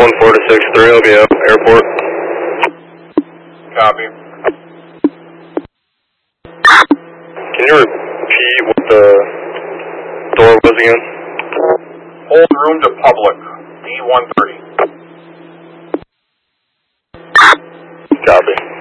14 to 63, I'll be out airport. Copy. Can you repeat what the door was again? Hold room to public, B-130. Copy.